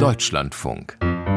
Deutschlandfunk.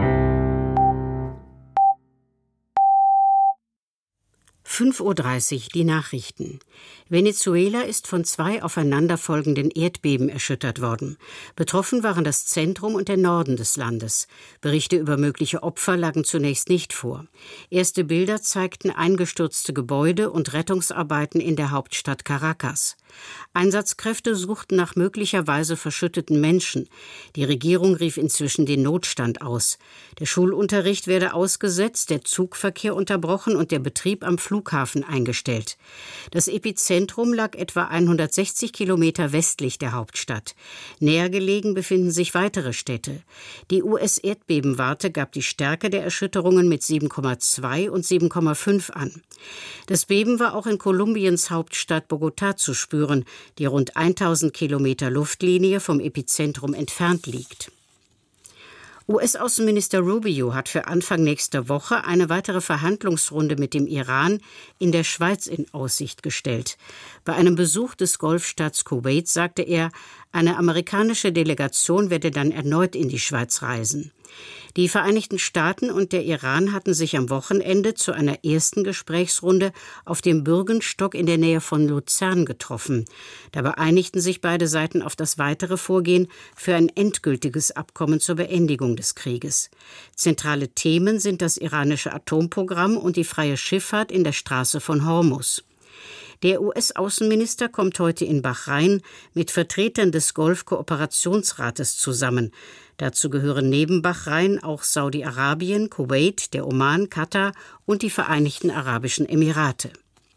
(5:30 Uhr) die Nachrichten. Venezuela ist von 2 aufeinanderfolgenden Erdbeben erschüttert worden. Betroffen waren das Zentrum und der Norden des Landes. Berichte über mögliche Opfer lagen zunächst nicht vor. Erste Bilder zeigten eingestürzte Gebäude und Rettungsarbeiten in der Hauptstadt Caracas. Einsatzkräfte suchten nach möglicherweise verschütteten Menschen. Die Regierung rief inzwischen den Notstand aus. Der Schulunterricht werde ausgesetzt, der Zugverkehr unterbrochen und der Betrieb am Flughafen eingestellt. Das Epizentrum lag etwa 160 Kilometer westlich der Hauptstadt. Näher gelegen befinden sich weitere Städte. Die US-Erdbebenwarte gab die Stärke der Erschütterungen mit 7,2 und 7,5 an. Das Beben war auch in Kolumbiens Hauptstadt Bogotá zu spüren, die rund 1000 Kilometer Luftlinie vom Epizentrum entfernt liegt. US-Außenminister Rubio hat für Anfang nächster Woche eine weitere Verhandlungsrunde mit dem Iran in der Schweiz in Aussicht gestellt. Bei einem Besuch des Golfstaats Kuwait sagte er, eine amerikanische Delegation werde dann erneut in die Schweiz reisen. Die Vereinigten Staaten und der Iran hatten sich am Wochenende zu einer ersten Gesprächsrunde auf dem Bürgenstock in der Nähe von Luzern getroffen. Dabei einigten sich beide Seiten auf das weitere Vorgehen für ein endgültiges Abkommen zur Beendigung des Krieges. Zentrale Themen sind das iranische Atomprogramm und die freie Schifffahrt in der Straße von Hormuz. Der US-Außenminister kommt heute in Bahrain mit Vertretern des Golf-Kooperationsrates zusammen. Dazu gehören neben Bahrain auch Saudi-Arabien, Kuwait, der Oman, Katar und die Vereinigten Arabischen Emirate.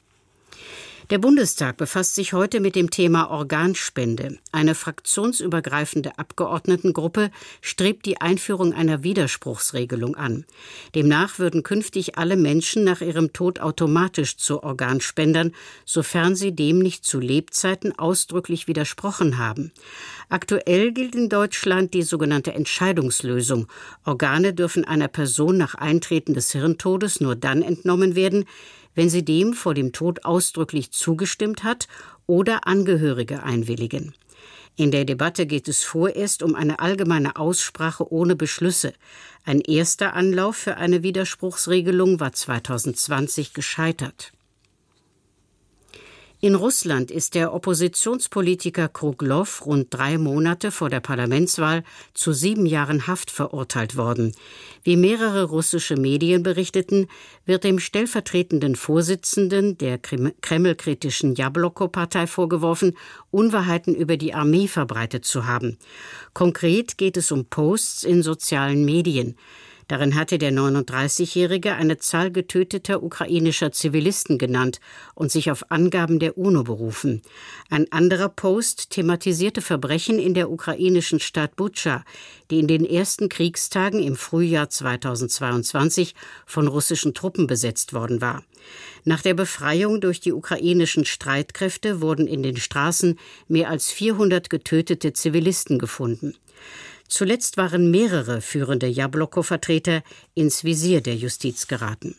Der Bundestag befasst sich heute mit dem Thema Organspende. Eine fraktionsübergreifende Abgeordnetengruppe strebt die Einführung einer Widerspruchsregelung an. Demnach würden künftig alle Menschen nach ihrem Tod automatisch zu Organspendern, sofern sie dem nicht zu Lebzeiten ausdrücklich widersprochen haben. Aktuell gilt in Deutschland die sogenannte Entscheidungslösung. Organe dürfen einer Person nach Eintreten des Hirntodes nur dann entnommen werden, wenn sie dem vor dem Tod ausdrücklich zugestimmt hat oder Angehörige einwilligen. In der Debatte geht es vorerst um eine allgemeine Aussprache ohne Beschlüsse. Ein erster Anlauf für eine Widerspruchsregelung war 2020 gescheitert. In Russland ist der Oppositionspolitiker Kruglow rund 3 Monate vor der Parlamentswahl zu 7 Jahren Haft verurteilt worden. Wie mehrere russische Medien berichteten, wird dem stellvertretenden Vorsitzenden der kremlkritischen Jabloko-Partei vorgeworfen, Unwahrheiten über die Armee verbreitet zu haben. Konkret geht es um Posts in sozialen Medien. Darin hatte der 39-Jährige eine Zahl getöteter ukrainischer Zivilisten genannt und sich auf Angaben der UNO berufen. Ein anderer Post thematisierte Verbrechen in der ukrainischen Stadt Butscha, die in den ersten Kriegstagen im Frühjahr 2022 von russischen Truppen besetzt worden war. Nach der Befreiung durch die ukrainischen Streitkräfte wurden in den Straßen mehr als 400 getötete Zivilisten gefunden. Zuletzt waren mehrere führende Jabloko-Vertreter ins Visier der Justiz geraten.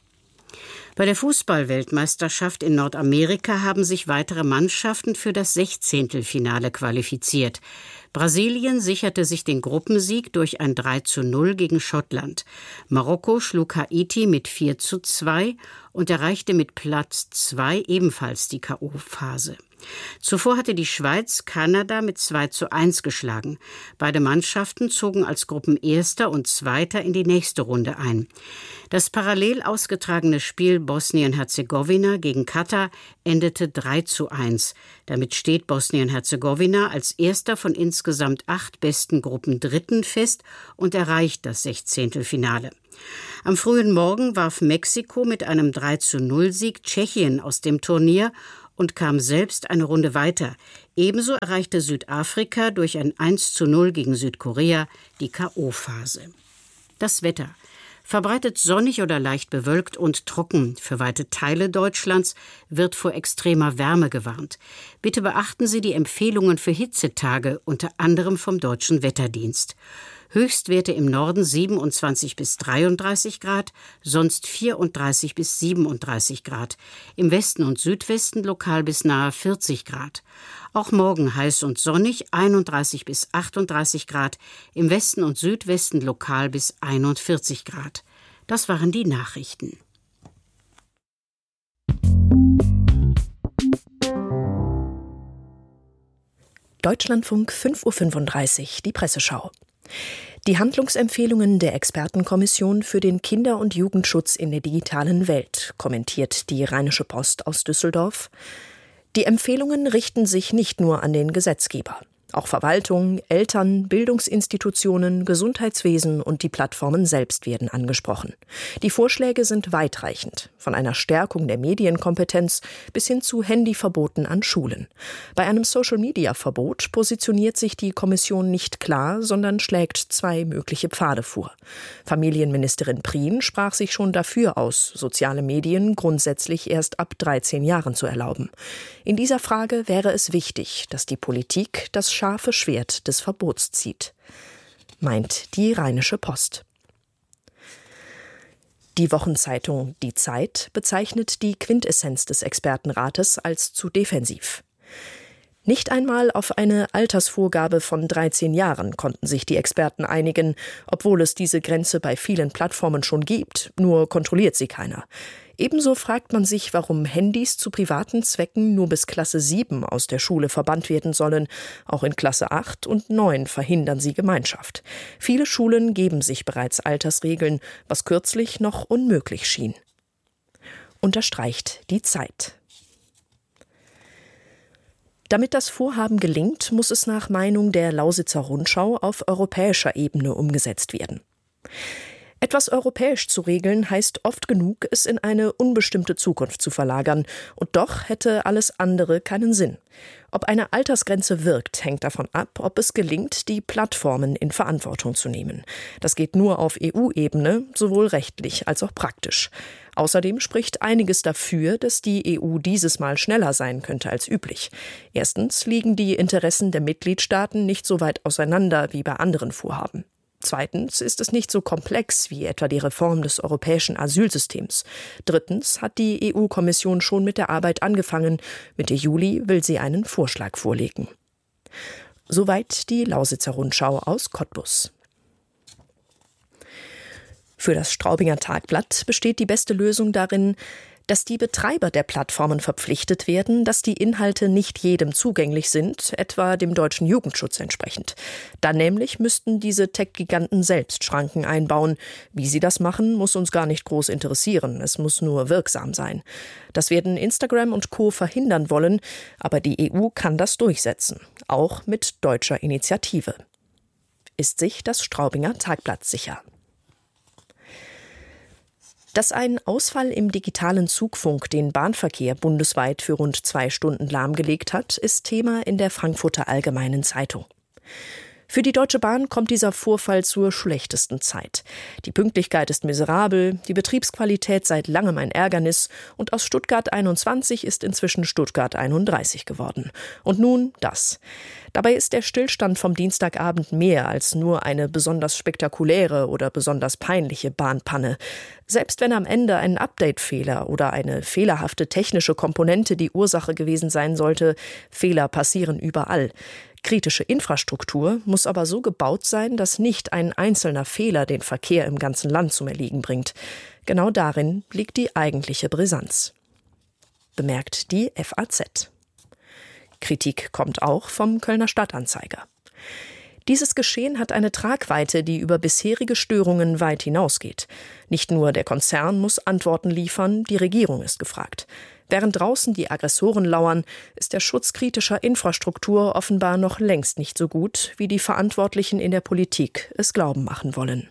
Bei der Fußball-Weltmeisterschaft in Nordamerika haben sich weitere Mannschaften für das Sechzehntelfinale qualifiziert. Brasilien sicherte sich den Gruppensieg durch ein 3:0 gegen Schottland. Marokko schlug Haiti mit 4:2 und erreichte mit Platz 2 ebenfalls die K.O.-Phase. Zuvor hatte die Schweiz Kanada mit 2:1 geschlagen. Beide Mannschaften zogen als Gruppenerster und Zweiter in die nächste Runde ein. Das parallel ausgetragene Spiel Bosnien-Herzegowina gegen Katar endete 3:1. Damit steht Bosnien-Herzegowina als erster von insgesamt 8 besten Gruppendritten fest und erreicht das Sechzehntelfinale. Am frühen Morgen warf Mexiko mit einem 3:0-Sieg Tschechien aus dem Turnier und kam selbst eine Runde weiter. Ebenso erreichte Südafrika durch ein 1:0 gegen Südkorea die K.O.-Phase. Das Wetter. Verbreitet sonnig oder leicht bewölkt und trocken. Für weite Teile Deutschlands wird vor extremer Wärme gewarnt. Bitte beachten Sie die Empfehlungen für Hitzetage, unter anderem vom Deutschen Wetterdienst. Höchstwerte im Norden 27 bis 33 Grad, sonst 34 bis 37 Grad. Im Westen und Südwesten lokal bis nahe 40 Grad. Auch morgen heiß und sonnig, 31 bis 38 Grad. Im Westen und Südwesten lokal bis 41 Grad. Das waren die Nachrichten. Deutschlandfunk 5:35 Uhr, die Presseschau. Die Handlungsempfehlungen der Expertenkommission für den Kinder- und Jugendschutz in der digitalen Welt, kommentiert die Rheinische Post aus Düsseldorf. Die Empfehlungen richten sich nicht nur an den Gesetzgeber. Auch Verwaltung, Eltern, Bildungsinstitutionen, Gesundheitswesen und die Plattformen selbst werden angesprochen. Die Vorschläge sind weitreichend, von einer Stärkung der Medienkompetenz bis hin zu Handyverboten an Schulen. Bei einem Social-Media-Verbot positioniert sich die Kommission nicht klar, sondern schlägt 2 mögliche Pfade vor. Familienministerin Prien sprach sich schon dafür aus, soziale Medien grundsätzlich erst ab 13 Jahren zu erlauben. In dieser Frage wäre es wichtig, dass die Politik das scharfe Schwert des Verbots zieht, meint die Rheinische Post. Die Wochenzeitung Die Zeit bezeichnet die Quintessenz des Expertenrates als zu defensiv. Nicht einmal auf eine Altersvorgabe von 13 Jahren konnten sich die Experten einigen, obwohl es diese Grenze bei vielen Plattformen schon gibt, nur kontrolliert sie keiner. Ebenso fragt man sich, warum Handys zu privaten Zwecken nur bis Klasse 7 aus der Schule verbannt werden sollen. Auch in Klasse 8 und 9 verhindern sie Gemeinschaft. Viele Schulen geben sich bereits Altersregeln, was kürzlich noch unmöglich schien. Unterstreicht die Zeit. Damit das Vorhaben gelingt, muss es nach Meinung der Lausitzer Rundschau auf europäischer Ebene umgesetzt werden. Etwas europäisch zu regeln, heißt oft genug, es in eine unbestimmte Zukunft zu verlagern. Und doch hätte alles andere keinen Sinn. Ob eine Altersgrenze wirkt, hängt davon ab, ob es gelingt, die Plattformen in Verantwortung zu nehmen. Das geht nur auf EU-Ebene, sowohl rechtlich als auch praktisch. Außerdem spricht einiges dafür, dass die EU dieses Mal schneller sein könnte als üblich. Erstens liegen die Interessen der Mitgliedstaaten nicht so weit auseinander wie bei anderen Vorhaben. Zweitens ist es nicht so komplex wie etwa die Reform des europäischen Asylsystems. Drittens hat die EU-Kommission schon mit der Arbeit angefangen. Mitte Juli will sie einen Vorschlag vorlegen. Soweit die Lausitzer Rundschau aus Cottbus. Für das Straubinger Tagblatt besteht die beste Lösung darin, dass die Betreiber der Plattformen verpflichtet werden, dass die Inhalte nicht jedem zugänglich sind, etwa dem deutschen Jugendschutz entsprechend. Dann nämlich müssten diese Tech-Giganten selbst Schranken einbauen. Wie sie das machen, muss uns gar nicht groß interessieren. Es muss nur wirksam sein. Das werden Instagram und Co. verhindern wollen, aber die EU kann das durchsetzen. Auch mit deutscher Initiative. Ist sich das Straubinger Tagblatt sicher. Dass ein Ausfall im digitalen Zugfunk den Bahnverkehr bundesweit für rund 2 Stunden lahmgelegt hat, ist Thema in der Frankfurter Allgemeinen Zeitung. Für die Deutsche Bahn kommt dieser Vorfall zur schlechtesten Zeit. Die Pünktlichkeit ist miserabel, die Betriebsqualität seit langem ein Ärgernis und aus Stuttgart 21 ist inzwischen Stuttgart 31 geworden. Und nun das. Dabei ist der Stillstand vom Dienstagabend mehr als nur eine besonders spektakuläre oder besonders peinliche Bahnpanne. Selbst wenn am Ende ein Update-Fehler oder eine fehlerhafte technische Komponente die Ursache gewesen sein sollte, Fehler passieren überall. Kritische Infrastruktur muss aber so gebaut sein, dass nicht ein einzelner Fehler den Verkehr im ganzen Land zum Erliegen bringt. Genau darin liegt die eigentliche Brisanz. Bemerkt die FAZ. Kritik kommt auch vom Kölner Stadtanzeiger. Dieses Geschehen hat eine Tragweite, die über bisherige Störungen weit hinausgeht. Nicht nur der Konzern muss Antworten liefern, die Regierung ist gefragt. Während draußen die Aggressoren lauern, ist der Schutz kritischer Infrastruktur offenbar noch längst nicht so gut, wie die Verantwortlichen in der Politik es glauben machen wollen.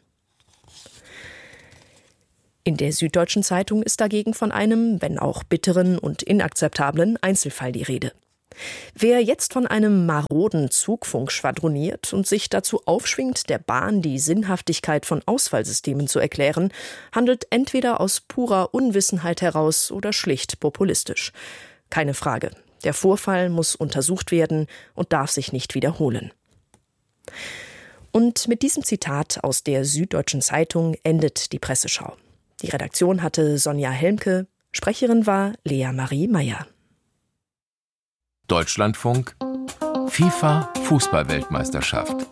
In der Süddeutschen Zeitung ist dagegen von einem, wenn auch bitteren und inakzeptablen Einzelfall die Rede. Wer jetzt von einem maroden Zugfunk schwadroniert und sich dazu aufschwingt, der Bahn die Sinnhaftigkeit von Ausfallsystemen zu erklären, handelt entweder aus purer Unwissenheit heraus oder schlicht populistisch. Keine Frage, der Vorfall muss untersucht werden und darf sich nicht wiederholen. Und mit diesem Zitat aus der Süddeutschen Zeitung endet die Presseschau. Die Redaktion hatte Sonja Helmke, Sprecherin war Lea Marie Meyer. Deutschlandfunk FIFA Fußball-Weltmeisterschaft.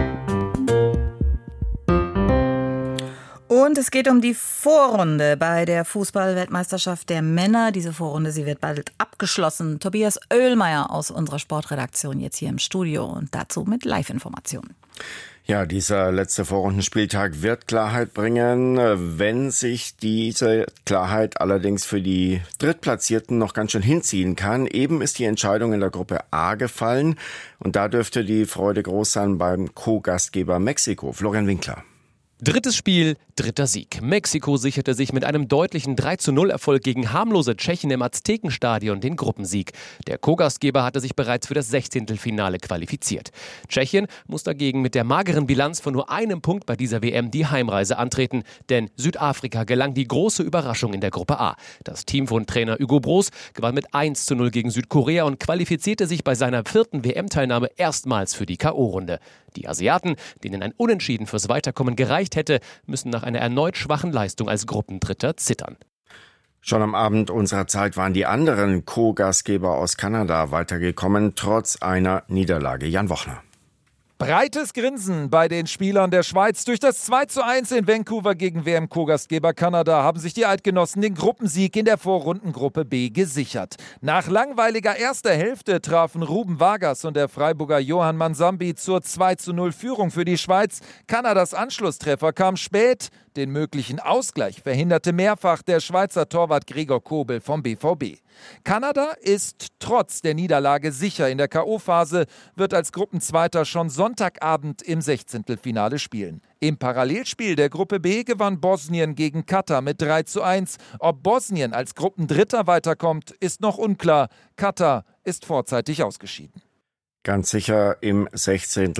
Und es geht um die Vorrunde bei der Fußball-Weltmeisterschaft der Männer. Diese Vorrunde, sie wird bald abgeschlossen. Tobias Oehlmeier aus unserer Sportredaktion jetzt hier im Studio und dazu mit Live-Informationen. Ja, dieser letzte Vorrundenspieltag wird Klarheit bringen, wenn sich diese Klarheit allerdings für die Drittplatzierten noch ganz schön hinziehen kann. Eben ist die Entscheidung in der Gruppe A gefallen und da dürfte die Freude groß sein beim Co-Gastgeber Mexiko. Florian Winkler. Drittes Spiel, dritter Sieg. Mexiko sicherte sich mit einem deutlichen 3:0-Erfolg gegen harmlose Tschechen im Aztekenstadion den Gruppensieg. Der Co-Gastgeber hatte sich bereits für das 16. qualifiziert. Tschechien muss dagegen mit der mageren Bilanz von nur einem Punkt bei dieser WM die Heimreise antreten, denn Südafrika gelang die große Überraschung in der Gruppe A. Das Team von Trainer Hugo Broos gewann mit 1:0 gegen Südkorea und qualifizierte sich bei seiner 4. WM-Teilnahme erstmals für die K.O.-Runde. Die Asiaten, denen ein Unentschieden fürs Weiterkommen gereicht hätte, müssen nach einer erneut schwachen Leistung als Gruppendritter zittern. Schon am Abend unserer Zeit waren die anderen Co-Gastgeber aus Kanada weitergekommen, trotz einer Niederlage. Jan Wochner. Breites Grinsen bei den Spielern der Schweiz. Durch das 2:1 in Vancouver gegen WM-Co-Gastgeber Kanada haben sich die Eidgenossen den Gruppensieg in der Vorrundengruppe B gesichert. Nach langweiliger erster Hälfte trafen Ruben Vargas und der Freiburger Johann Mansambi zur 2:0-Führung für die Schweiz. Kanadas Anschlusstreffer kam spät. Den möglichen Ausgleich verhinderte mehrfach der Schweizer Torwart Gregor Kobel vom BVB. Kanada ist trotz der Niederlage sicher in der K.O.-Phase, wird als Gruppenzweiter schon Sonntagabend im 16. spielen. Im Parallelspiel der Gruppe B gewann Bosnien gegen Katar mit 3:1. Ob Bosnien als Gruppendritter weiterkommt, ist noch unklar. Katar ist vorzeitig ausgeschieden. Ganz sicher im 16.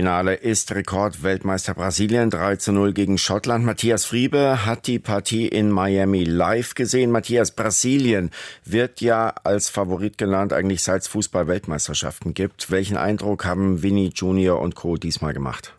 ist Rekordweltmeister Brasilien 3:0 gegen Schottland. Matthias Friebe hat die Partie in Miami live gesehen. Matthias, Brasilien wird ja als Favorit genannt, eigentlich seit es Fußball-Weltmeisterschaften gibt. Welchen Eindruck haben Vini Junior und Co. diesmal gemacht?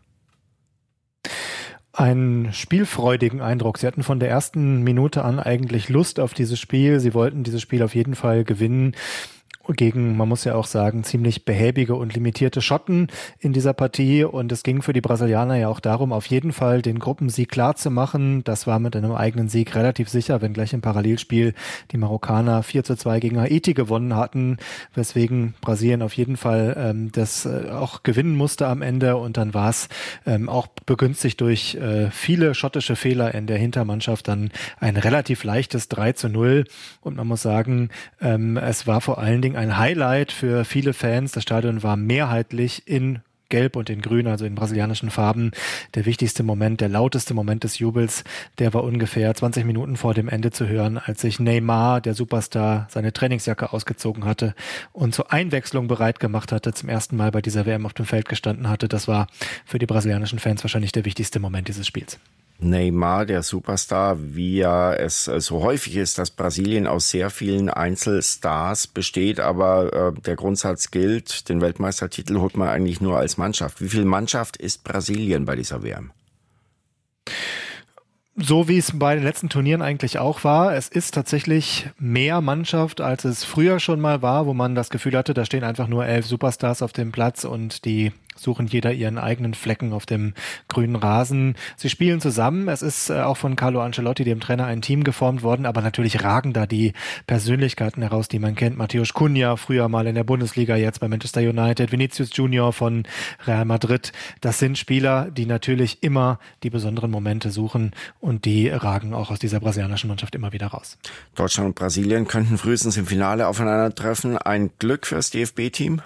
Einen spielfreudigen Eindruck. Sie hatten von der ersten Minute an eigentlich Lust auf dieses Spiel. Sie wollten dieses Spiel auf jeden Fall gewinnen. Gegen, man muss ja auch sagen, ziemlich behäbige und limitierte Schotten in dieser Partie. Und es ging für die Brasilianer ja auch darum, auf jeden Fall den Gruppensieg klar zu machen. Das war mit einem eigenen Sieg relativ sicher, wenngleich im Parallelspiel die Marokkaner 4:2 gegen Haiti gewonnen hatten, weswegen Brasilien auf jeden Fall das auch gewinnen musste am Ende. Und dann war es auch begünstigt durch viele schottische Fehler in der Hintermannschaft dann ein relativ leichtes 3:0. Und man muss sagen, es war vor allen Dingen ein Highlight für viele Fans. Das Stadion war mehrheitlich in Gelb und in Grün, also in brasilianischen Farben. Der wichtigste Moment, der lauteste Moment des Jubels, der war ungefähr 20 Minuten vor dem Ende zu hören, als sich Neymar, der Superstar, seine Trainingsjacke ausgezogen hatte und zur Einwechslung bereit gemacht hatte, zum ersten Mal bei dieser WM auf dem Feld gestanden hatte. Das war für die brasilianischen Fans wahrscheinlich der wichtigste Moment dieses Spiels. Neymar, der Superstar, wie ja es so häufig ist, dass Brasilien aus sehr vielen Einzelstars besteht, aber der Grundsatz gilt, den Weltmeistertitel holt man eigentlich nur als Mannschaft. Wie viel Mannschaft ist Brasilien bei dieser WM? So wie es bei den letzten Turnieren eigentlich auch war. Es ist tatsächlich mehr Mannschaft, als es früher schon mal war, wo man das Gefühl hatte, da stehen einfach nur 11 Superstars auf dem Platz und die suchen jeder ihren eigenen Flecken auf dem grünen Rasen. Sie spielen zusammen. Es ist auch von Carlo Ancelotti, dem Trainer, ein Team geformt worden, aber natürlich ragen da die Persönlichkeiten heraus, die man kennt. Matthäus Cunha, früher mal in der Bundesliga, jetzt bei Manchester United, Vinicius Junior von Real Madrid. Das sind Spieler, die natürlich immer die besonderen Momente suchen und die ragen auch aus dieser brasilianischen Mannschaft immer wieder raus. Deutschland und Brasilien könnten frühestens im Finale aufeinandertreffen. Ein Glück fürs DFB-Team?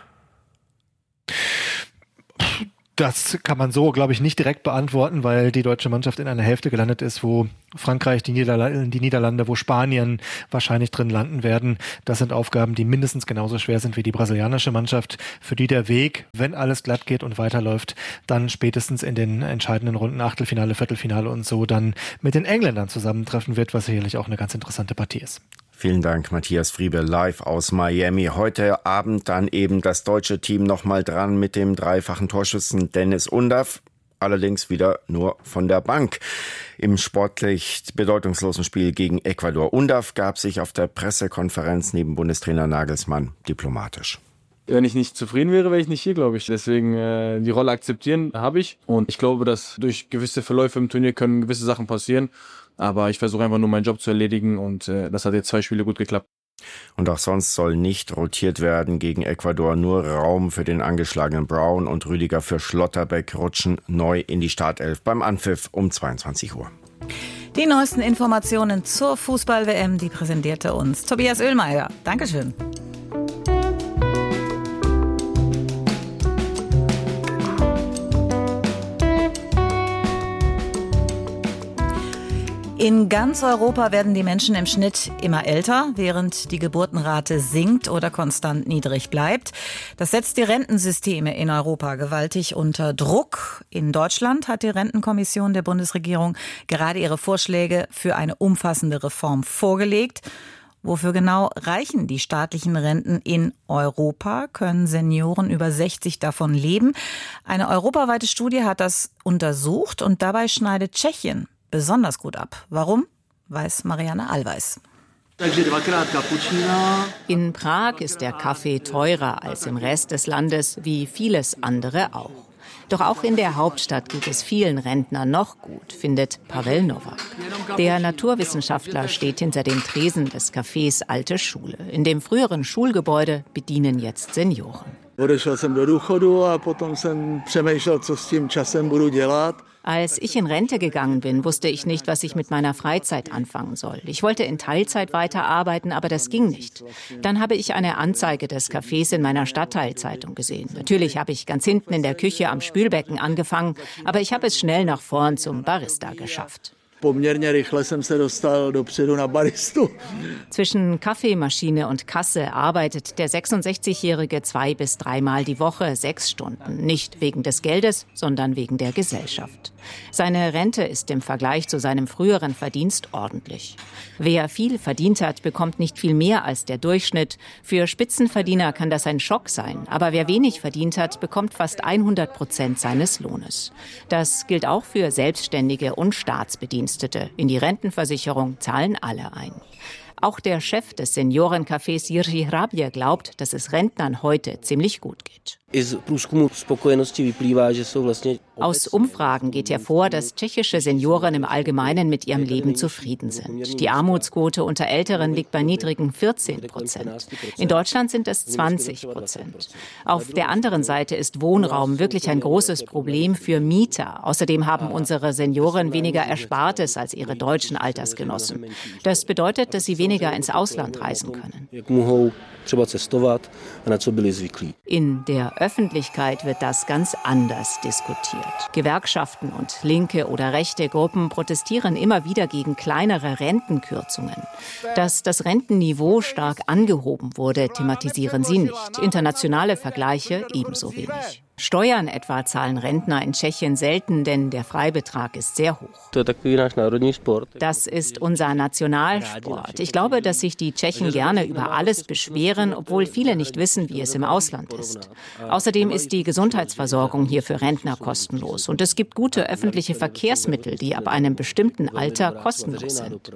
Das kann man so, glaube ich, nicht direkt beantworten, weil die deutsche Mannschaft in einer Hälfte gelandet ist, wo Frankreich, die Niederlande, wo Spanien wahrscheinlich drin landen werden. Das sind Aufgaben, die mindestens genauso schwer sind wie die brasilianische Mannschaft, für die der Weg, wenn alles glatt geht und weiterläuft, dann spätestens in den entscheidenden Runden, Achtelfinale, Viertelfinale und so, dann mit den Engländern zusammentreffen wird, was sicherlich auch eine ganz interessante Partie ist. Vielen Dank, Matthias Friebe, live aus Miami. Heute Abend dann eben das deutsche Team nochmal dran mit dem dreifachen Torschützen Dennis Undaff. allerdings wieder nur von der Bank. Im sportlich bedeutungslosen Spiel gegen Ecuador. Undav gab sich auf der Pressekonferenz neben Bundestrainer Nagelsmann diplomatisch. Wenn ich nicht zufrieden wäre, wäre ich nicht hier, glaube ich. Deswegen die Rolle akzeptieren habe ich. Und ich glaube, dass durch gewisse Verläufe im Turnier können gewisse Sachen passieren. Aber ich versuche einfach nur meinen Job zu erledigen und das hat jetzt 2 Spiele gut geklappt. Und auch sonst soll nicht rotiert werden gegen Ecuador. Nur Raum für den angeschlagenen Brown und Rüdiger für Schlotterbeck rutschen neu in die Startelf beim Anpfiff um 22 Uhr. Die neuesten Informationen zur Fußball-WM, die präsentierte uns Tobias Oehlmeier. Dankeschön. In ganz Europa werden die Menschen im Schnitt immer älter, während die Geburtenrate sinkt oder konstant niedrig bleibt. Das setzt die Rentensysteme in Europa gewaltig unter Druck. In Deutschland hat die Rentenkommission der Bundesregierung gerade ihre Vorschläge für eine umfassende Reform vorgelegt. Wofür genau reichen die staatlichen Renten in Europa? Können Senioren über 60 davon leben? Eine europaweite Studie hat das untersucht und dabei schneidet Tschechien besonders gut ab. Warum? Weiß Marianne Allweis. In Prag ist der Kaffee teurer als im Rest des Landes, wie vieles andere auch. Doch auch in der Hauptstadt geht es vielen Rentnern noch gut, findet Pavel Nowak. Der Naturwissenschaftler steht hinter dem Tresen des Cafés Alte Schule. In dem früheren Schulgebäude bedienen jetzt Senioren. Als ich in Rente gegangen bin, wusste ich nicht, was ich mit meiner Freizeit anfangen soll. Ich wollte in Teilzeit weiterarbeiten, aber das ging nicht. Dann habe ich eine Anzeige des Cafés in meiner Stadtteilzeitung gesehen. Natürlich habe ich ganz hinten in der Küche am Spülbecken angefangen, aber ich habe es schnell nach vorn zum Barista geschafft. Zwischen Kaffeemaschine und Kasse arbeitet der 66-Jährige 2 bis 3 Mal die Woche 6 Stunden. Nicht wegen des Geldes, sondern wegen der Gesellschaft. Seine Rente ist im Vergleich zu seinem früheren Verdienst ordentlich. Wer viel verdient hat, bekommt nicht viel mehr als der Durchschnitt. Für Spitzenverdiener kann das ein Schock sein. Aber wer wenig verdient hat, bekommt fast 100% seines Lohnes. Das gilt auch für Selbstständige und Staatsbedienstete. In die Rentenversicherung zahlen alle ein. Auch der Chef des Seniorencafés Jiří Hrabě glaubt, dass es Rentnern heute ziemlich gut geht. Aus Umfragen geht hervor, dass tschechische Senioren im Allgemeinen mit ihrem Leben zufrieden sind. Die Armutsquote unter Älteren liegt bei niedrigen 14%. In Deutschland sind es 20%. Auf der anderen Seite ist Wohnraum wirklich ein großes Problem für Mieter. Außerdem haben unsere Senioren weniger Erspartes als ihre deutschen Altersgenossen. Das bedeutet, dass sie weniger ins Ausland reisen können. In der Öffentlichkeit wird das ganz anders diskutiert. Gewerkschaften und linke oder rechte Gruppen protestieren immer wieder gegen kleinere Rentenkürzungen. Dass das Rentenniveau stark angehoben wurde, thematisieren sie nicht. Internationale Vergleiche ebenso wenig. Steuern etwa zahlen Rentner in Tschechien selten, denn der Freibetrag ist sehr hoch. Das ist unser Nationalsport. Ich glaube, dass sich die Tschechen gerne über alles beschweren, obwohl viele nicht wissen, wie es im Ausland ist. Außerdem ist die Gesundheitsversorgung hier für Rentner kostenlos. Und es gibt gute öffentliche Verkehrsmittel, die ab einem bestimmten Alter kostenlos sind.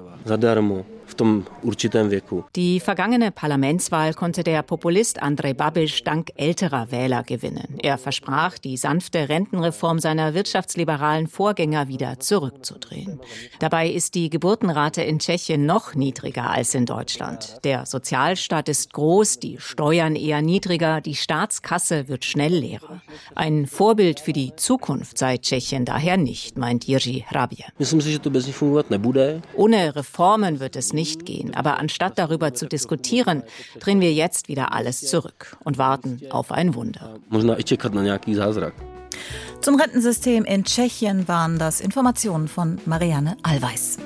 Die vergangene Parlamentswahl konnte der Populist Andrej Babiš dank älterer Wähler gewinnen. Er versprach, die sanfte Rentenreform seiner wirtschaftsliberalen Vorgänger wieder zurückzudrehen. Dabei ist die Geburtenrate in Tschechien noch niedriger als in Deutschland. Der Sozialstaat ist groß, die Steuern eher niedriger, die Staatskasse wird schnell leerer. Ein Vorbild für die Zukunft sei Tschechien daher nicht, meint Jiří Hrabě. Ohne Reformen wird es nicht gehen, aber anstatt darüber zu diskutieren, drehen wir jetzt wieder alles zurück und warten auf ein Wunder. Zum Rentensystem in Tschechien waren das Informationen von Marianne Allweis.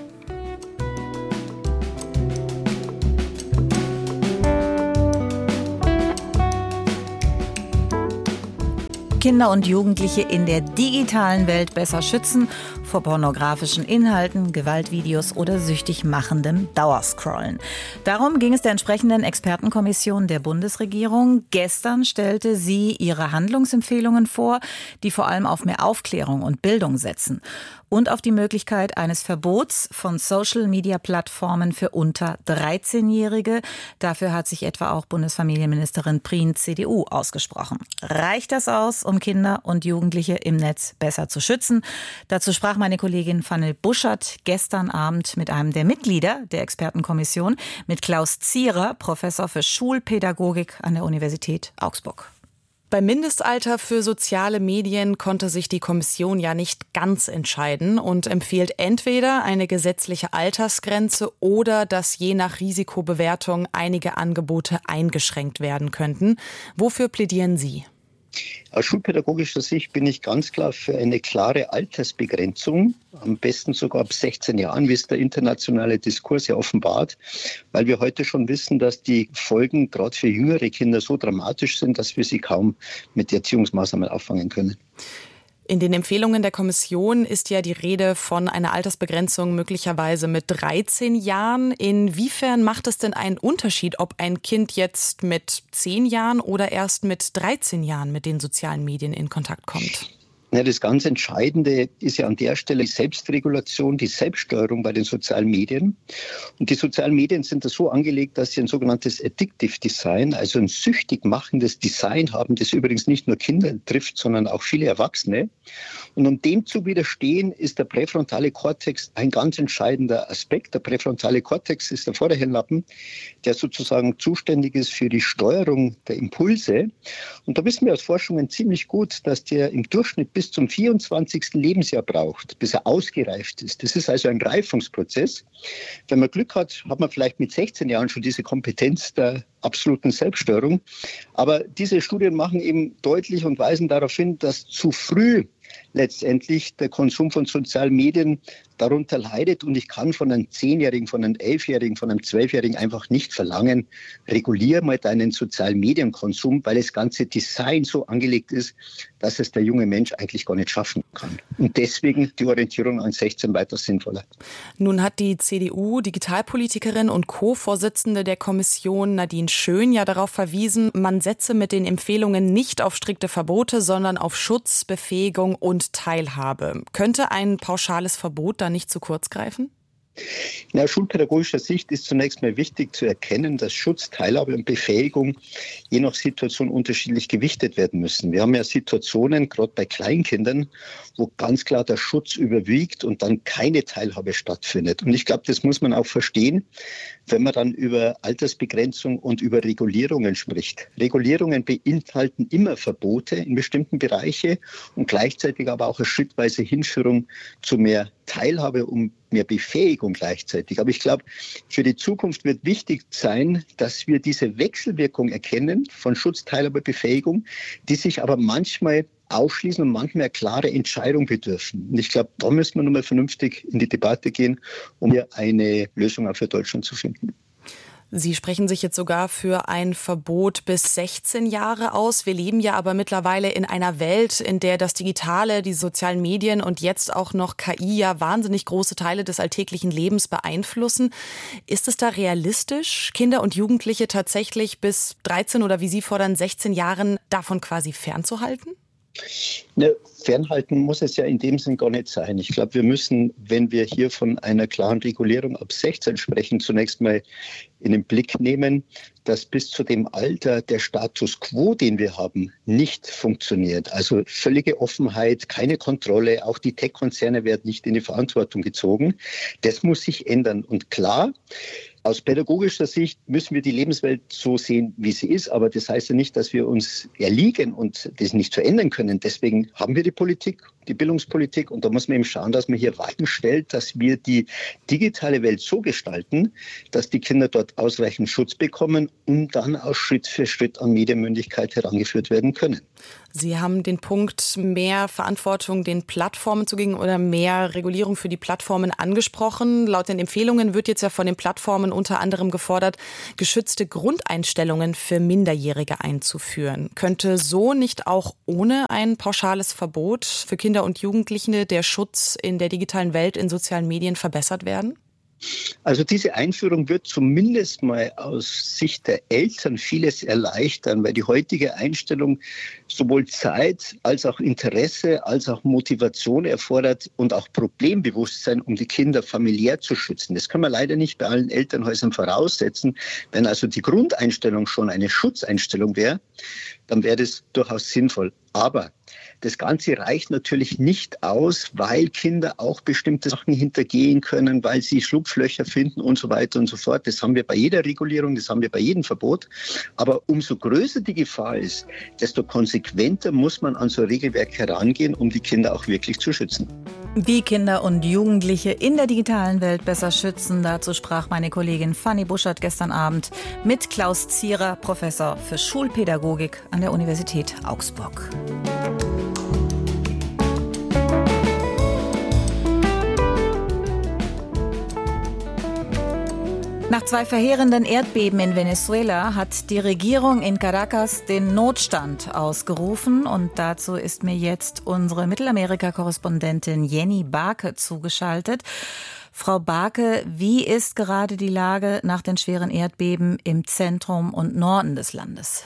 Kinder und Jugendliche in der digitalen Welt besser schützen vor pornografischen Inhalten, Gewaltvideos oder süchtig machendem Dauerscrollen. Darum ging es der entsprechenden Expertenkommission der Bundesregierung. Gestern stellte sie ihre Handlungsempfehlungen vor, die vor allem auf mehr Aufklärung und Bildung setzen. Und auf die Möglichkeit eines Verbots von Social-Media-Plattformen für unter 13-Jährige. Dafür hat sich etwa auch Bundesfamilienministerin Prien, CDU, ausgesprochen. Reicht das aus, um Kinder und Jugendliche im Netz besser zu schützen? Dazu sprach meine Kollegin Fanny Buschert gestern Abend mit einem der Mitglieder der Expertenkommission, mit Klaus Zierer, Professor für Schulpädagogik an der Universität Augsburg. Beim Mindestalter für soziale Medien konnte sich die Kommission ja nicht ganz entscheiden und empfiehlt entweder eine gesetzliche Altersgrenze oder dass je nach Risikobewertung einige Angebote eingeschränkt werden könnten. Wofür plädieren Sie? Aus schulpädagogischer Sicht bin ich ganz klar für eine klare Altersbegrenzung, am besten sogar ab 16 Jahren, wie es der internationale Diskurs ja offenbart, weil wir heute schon wissen, dass die Folgen gerade für jüngere Kinder so dramatisch sind, dass wir sie kaum mit Erziehungsmaßnahmen auffangen können. In den Empfehlungen der Kommission ist ja die Rede von einer Altersbegrenzung möglicherweise mit 13 Jahren. Inwiefern macht es denn einen Unterschied, ob ein Kind jetzt mit 10 Jahren oder erst mit 13 Jahren mit den sozialen Medien in Kontakt kommt? Ja, das ganz Entscheidende ist ja an der Stelle die Selbstregulation, die Selbststeuerung bei den sozialen Medien. Und die sozialen Medien sind da so angelegt, dass sie ein sogenanntes Addictive Design, also ein süchtig machendes Design haben, das übrigens nicht nur Kinder trifft, sondern auch viele Erwachsene. Und um dem zu widerstehen, ist der präfrontale Kortex ein ganz entscheidender Aspekt. Der präfrontale Kortex ist der Vorderhirnlappen, der sozusagen zuständig ist für die Steuerung der Impulse. Und da wissen wir aus Forschungen ziemlich gut, dass der im Durchschnitt bis zum 24. Lebensjahr braucht, bis er ausgereift ist. Das ist also ein Reifungsprozess. Wenn man Glück hat, hat man vielleicht mit 16 Jahren schon diese Kompetenz der absoluten Selbststeuerung. Aber diese Studien machen eben deutlich und weisen darauf hin, dass zu früh letztendlich der Konsum von sozialen Medien darunter leidet. Und ich kann von einem 10-Jährigen, von einem 11-Jährigen, von einem 12-Jährigen einfach nicht verlangen, regulier mal deinen sozialen Medienkonsum, weil das ganze Design so angelegt ist, dass es der junge Mensch eigentlich gar nicht schaffen kann. Und deswegen die Orientierung an 16 weiter sinnvoller. Nun hat die CDU-Digitalpolitikerin und Co-Vorsitzende der Kommission Nadine Schön ja darauf verwiesen, man setze mit den Empfehlungen nicht auf strikte Verbote, sondern auf Schutz, Befähigung und Teilhabe. Könnte ein pauschales Verbot da nicht zu kurz greifen? Aus schulpädagogischer Sicht ist zunächst mal wichtig zu erkennen, dass Schutz, Teilhabe und Befähigung je nach Situation unterschiedlich gewichtet werden müssen. Wir haben ja Situationen, gerade bei Kleinkindern, wo ganz klar der Schutz überwiegt und dann keine Teilhabe stattfindet. Und ich glaube, das muss man auch verstehen, wenn man dann über Altersbegrenzung und über Regulierungen spricht. Regulierungen beinhalten immer Verbote in bestimmten Bereichen und gleichzeitig aber auch eine schrittweise Hinführung zu mehr Teilhabe und mehr Befähigung gleichzeitig. Aber ich glaube, für die Zukunft wird wichtig sein, dass wir diese Wechselwirkung erkennen von Schutz, Teilhabe, Befähigung, die sich aber manchmal ausschließen und manchmal eine klare Entscheidung bedürfen. Und ich glaube, da müssen wir nochmal vernünftig in die Debatte gehen, um hier eine Lösung auch für Deutschland zu finden. Sie sprechen sich jetzt sogar für ein Verbot bis 16 Jahre aus. Wir leben ja aber mittlerweile in einer Welt, in der das Digitale, die sozialen Medien und jetzt auch noch KI ja wahnsinnig große Teile des alltäglichen Lebens beeinflussen. Ist es da realistisch, Kinder und Jugendliche tatsächlich bis 13 oder wie Sie fordern, 16 Jahren davon quasi fernzuhalten? Ne, fernhalten muss es ja in dem Sinn gar nicht sein. Ich glaube, wir müssen, wenn wir hier von einer klaren Regulierung ab 16 sprechen, zunächst mal in den Blick nehmen, dass bis zu dem Alter der Status quo, den wir haben, nicht funktioniert. Also völlige Offenheit, keine Kontrolle, auch die Tech-Konzerne werden nicht in die Verantwortung gezogen. Das muss sich ändern. Und klar, aus pädagogischer Sicht müssen wir die Lebenswelt so sehen, wie sie ist. Aber das heißt ja nicht, dass wir uns erliegen und das nicht verändern können. Deswegen haben wir die Politik. die Bildungspolitik. Und da muss man eben schauen, dass man hier Weichen stellt, dass wir die digitale Welt so gestalten, dass die Kinder dort ausreichend Schutz bekommen und dann auch Schritt für Schritt an Medienmündigkeit herangeführt werden können. Sie haben den Punkt mehr Verantwortung den Plattformen zu geben oder mehr Regulierung für die Plattformen angesprochen. Laut den Empfehlungen wird jetzt ja von den Plattformen unter anderem gefordert, geschützte Grundeinstellungen für Minderjährige einzuführen. Könnte so nicht auch ohne ein pauschales Verbot für Kinder und Jugendliche der Schutz in der digitalen Welt in sozialen Medien verbessert werden? Also diese Einführung wird zumindest mal aus Sicht der Eltern vieles erleichtern, weil die heutige Einstellung sowohl Zeit als auch Interesse als auch Motivation erfordert und auch Problembewusstsein, um die Kinder familiär zu schützen. Das kann man leider nicht bei allen Elternhäusern voraussetzen. Wenn also die Grundeinstellung schon eine Schutzeinstellung wäre, dann wäre das durchaus sinnvoll. Aber das Ganze reicht natürlich nicht aus, weil Kinder auch bestimmte Sachen hintergehen können, weil sie Schlupflöcher finden und so weiter und so fort. Das haben wir bei jeder Regulierung, das haben wir bei jedem Verbot. Aber umso größer die Gefahr ist, desto konsequenter muss man an so ein Regelwerk herangehen, um die Kinder auch wirklich zu schützen. Wie Kinder und Jugendliche in der digitalen Welt besser schützen, dazu sprach meine Kollegin Fanny Buschert gestern Abend mit Klaus Zierer, Professor für Schulpädagogik an der Universität Augsburg. Nach 2 verheerenden Erdbeben in Venezuela hat die Regierung in Caracas den Notstand ausgerufen. Und dazu ist mir jetzt unsere Mittelamerika-Korrespondentin Jenny Barke zugeschaltet. Frau Barke, wie ist gerade die Lage nach den schweren Erdbeben im Zentrum und Norden des Landes?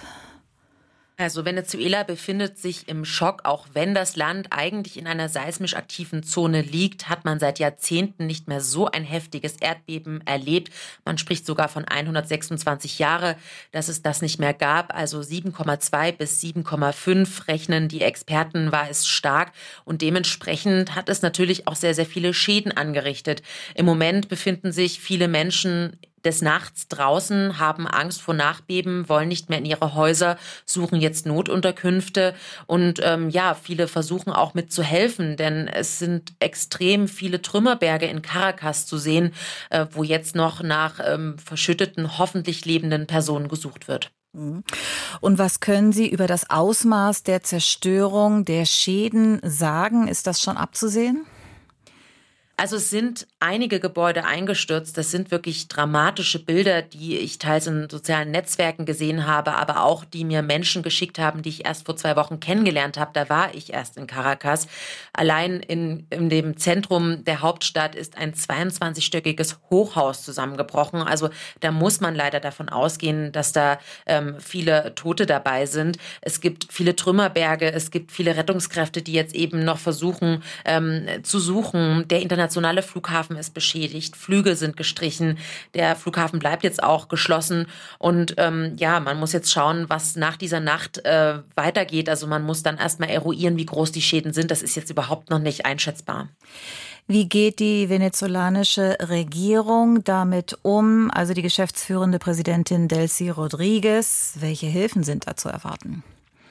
Also Venezuela befindet sich im Schock, auch wenn das Land eigentlich in einer seismisch aktiven Zone liegt, hat man seit Jahrzehnten nicht mehr so ein heftiges Erdbeben erlebt. Man spricht sogar von 126 Jahre, dass es das nicht mehr gab. Also 7,2 bis 7,5 rechnen die Experten, war es stark. Und dementsprechend hat es natürlich auch sehr, sehr viele Schäden angerichtet. Im Moment befinden sich viele Menschen des Nachts draußen, haben Angst vor Nachbeben, wollen nicht mehr in ihre Häuser, suchen jetzt Notunterkünfte und viele versuchen auch mitzuhelfen, denn es sind extrem viele Trümmerberge in Caracas zu sehen, wo jetzt noch nach verschütteten, hoffentlich lebenden Personen gesucht wird. Und was können Sie über das Ausmaß der Zerstörung, der Schäden sagen? Ist das schon abzusehen? Also es sind einige Gebäude eingestürzt. Das sind wirklich dramatische Bilder, die ich teils in sozialen Netzwerken gesehen habe, aber auch die mir Menschen geschickt haben, die ich erst vor 2 Wochen kennengelernt habe. Da war ich erst in Caracas. Allein in dem Zentrum der Hauptstadt ist ein 22-stöckiges Hochhaus zusammengebrochen. Also da muss man leider davon ausgehen, dass da viele Tote dabei sind. Es gibt viele Trümmerberge, es gibt viele Rettungskräfte, die jetzt eben noch versuchen zu suchen. Der internationale Flughafen ist beschädigt, Flüge sind gestrichen, der Flughafen bleibt jetzt auch geschlossen und man muss jetzt schauen, was nach dieser Nacht weitergeht. Also man muss dann erstmal eruieren, wie groß die Schäden sind. Das ist jetzt überhaupt noch nicht einschätzbar. Wie geht die venezolanische Regierung damit um? Also die geschäftsführende Präsidentin Delcy Rodriguez. Welche Hilfen sind da zu erwarten?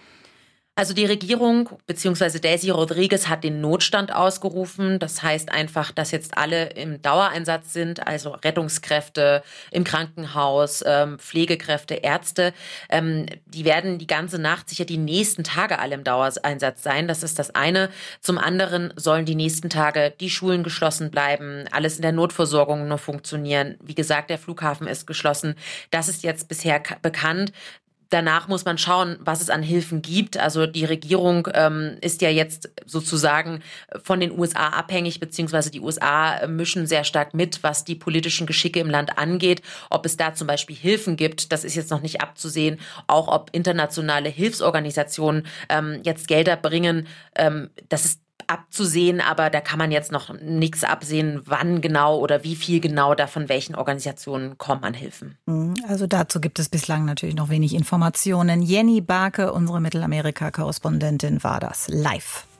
Also die Regierung bzw. Delcy Rodriguez hat den Notstand ausgerufen. Das heißt einfach, dass jetzt alle im Dauereinsatz sind, also Rettungskräfte im Krankenhaus, Pflegekräfte, Ärzte. Die werden die ganze Nacht, sicher die nächsten Tage alle im Dauereinsatz sein. Das ist das eine. Zum anderen sollen die nächsten Tage die Schulen geschlossen bleiben, alles in der Notversorgung nur funktionieren. Wie gesagt, der Flughafen ist geschlossen. Das ist jetzt bisher bekannt. Danach muss man schauen, was es an Hilfen gibt. Also die Regierung ist ja jetzt sozusagen von den USA abhängig, beziehungsweise die USA mischen sehr stark mit, was die politischen Geschicke im Land angeht. Ob es da zum Beispiel Hilfen gibt, das ist jetzt noch nicht abzusehen. Auch ob internationale Hilfsorganisationen jetzt Gelder bringen, das ist abzusehen, aber da kann man jetzt noch nichts absehen, wann genau oder wie viel genau da von welchen Organisationen kommen an Hilfen. Also dazu gibt es bislang natürlich noch wenig Informationen. Jenny Barke, unsere Mittelamerika-Korrespondentin, war das live.